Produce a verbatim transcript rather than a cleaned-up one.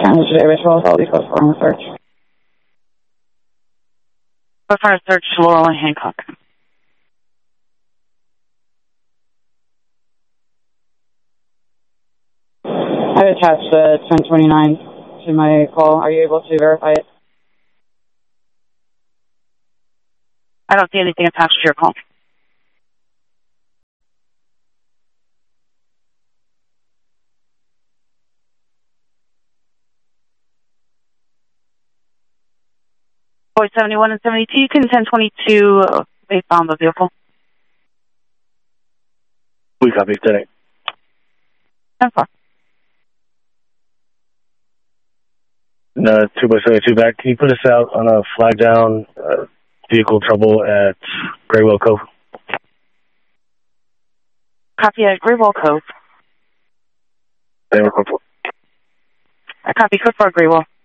Today, Ritual, I'll be close for a search. Close for a search, Laurel and Hancock. I attached the ten twenty-nine to my call. Are you able to verify it? I don't see anything attached to your call. Boy seventy-one and seventy-two, ten twenty-two, uh, they found the vehicle. We copy, today. ten four. No, two by seventy-two back. Can you put us out on a flag down uh, vehicle trouble at Graywell Cove? Copy at Graywell Cove. They were code four. I copy code for Graywell.